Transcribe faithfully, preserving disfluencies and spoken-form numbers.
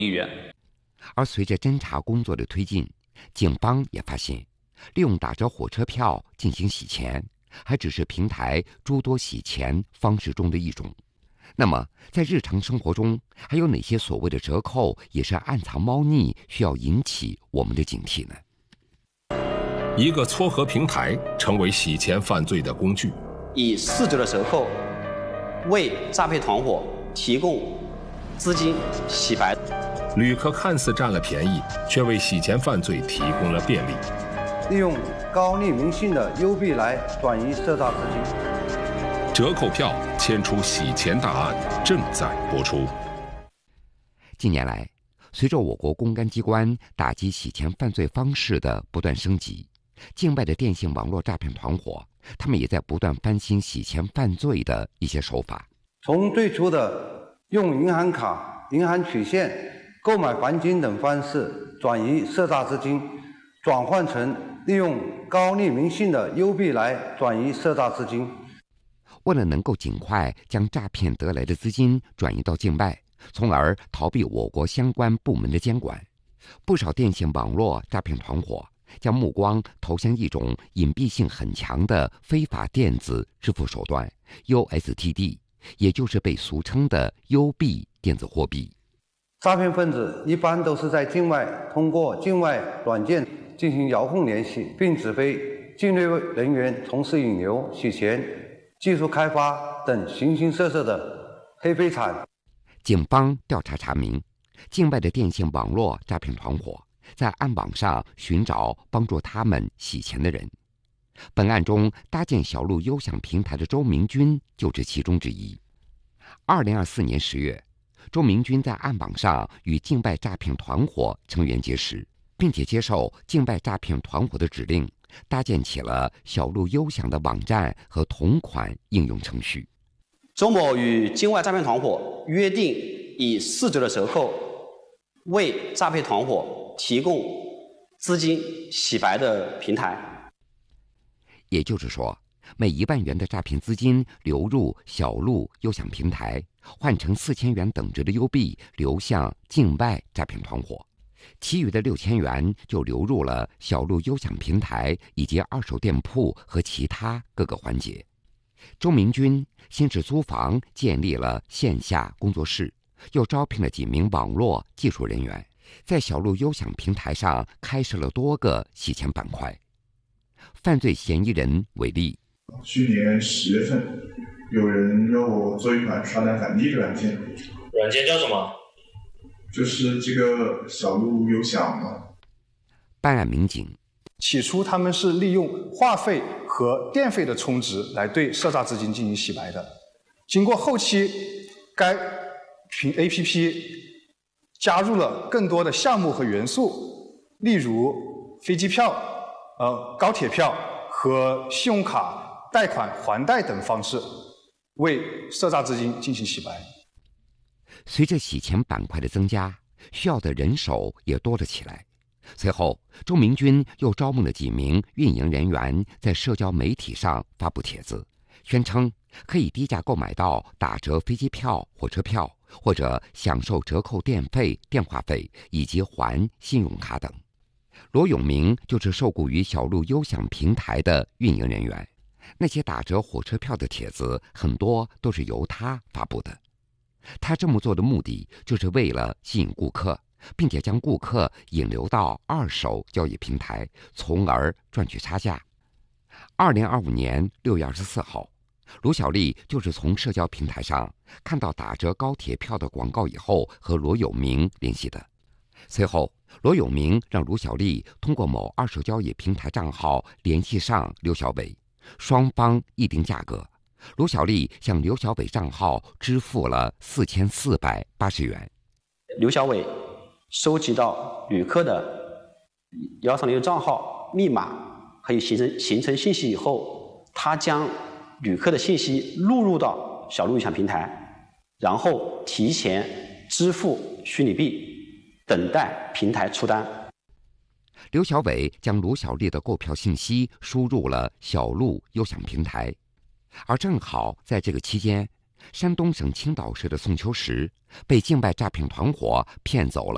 亿元。 而随着侦查工作的推进，警方也发现，利用打折火车票进行洗钱，还只是平台诸多洗钱方式中的一种。那么，在日常生活中，还有哪些所谓的折扣也是暗藏猫腻，需要引起我们的警惕呢？ 一个撮合平台成为洗钱犯罪的工具， 以四折的折扣为诈骗团伙提供资金洗白。 旅客看似占了便宜，却为洗钱犯罪提供了便利。 利用高匿名性的优币来转移涉诈资金。 折扣票牵出洗钱大案正在播出。 近年来，随着我国公安机关打击洗钱犯罪方式的不断升级，境外的电信网络诈骗团伙，他们也在不断翻新洗钱犯罪的一些手法。 从最初的用银行卡、银行取现、购买黄金等方式转移涉诈资金，转换成利用高匿名性的优币来转移涉诈资金。 为了能够尽快将诈骗得来的资金转移到境外，从而逃避我国相关部门的监管，不少电信网络诈骗团伙将目光投向一种隐蔽性很强的非法电子支付手段 U S T D， 也就是被俗称的优币电子货币。 诈骗分子一般都是在境外通过境外软件进行遥控联系，并指挥境内人员从事引流、洗钱、技术开发等形形色色的黑非产。 警方调查查明，境外的电信网络诈骗团伙在暗网上寻找帮助他们洗钱的人。本案中搭建小路优享平台的周明军就是其中之一。二零二四年十月，周明军在暗网上与境外诈骗团伙成员结识，并且接受境外诈骗团伙的指令，搭建起了小路优享的网站和同款应用程序。 周某与境外诈骗团伙约定以四折的折扣为诈骗团伙提供资金洗白的平台。 也就是说，每一万元的诈骗资金流入小路优享平台，换成四千元等值的优币流向境外诈骗团伙，其余的六千元就流入了小路优享平台以及二手店铺和其他各个环节。周明军先是租房建立了线下工作室，又招聘了几名网络技术人员，在小路优享平台上开设了多个洗钱板块。犯罪嫌疑人为例， 去年十月份，有人让我做一款刷单返利的软件。 软件叫什么？ 就是这个小路优享嘛。 办案民警起初他们是利用话费和电费的充值来对涉诈资金进行洗白的。经过后期该平 A P P 加入了更多的项目和元素，例如飞机票、呃高铁票和信用卡贷款还贷等方式，为涉诈资金进行洗白。 随着洗钱板块的增加，需要的人手也多了起来。随后，周明军又招募了几名运营人员，在社交媒体上发布帖子，宣称可以低价购买到打折飞机票、火车票，或者享受折扣电费、电话费以及还信用卡等。罗永明就是受雇于小路优享平台的运营人员，那些打折火车票的帖子很多都是由他发布的。他这么做的目的就是为了吸引顾客，并且将顾客引流到二手交易平台，从而赚取差价。二零二五年六月二十四号，卢小丽就是从社交平台上看到打折高铁票的广告以后，和罗有明联系的。随后，罗有明让卢小丽通过某二手交易平台账号联系上刘小伟，双方议定价格。卢小丽向刘小伟账号支付了四千四百八十元。 刘小伟收集到旅客的幺三零账号、密码还有行程行程信息以后，他将旅客的信息录入到小路优享平台，然后提前支付虚拟币，等待平台出单。 刘小伟将卢小丽的购票信息输入了小路优享平台，而正好在这个期间，山东省青岛市的宋秋实被境外诈骗团伙骗走了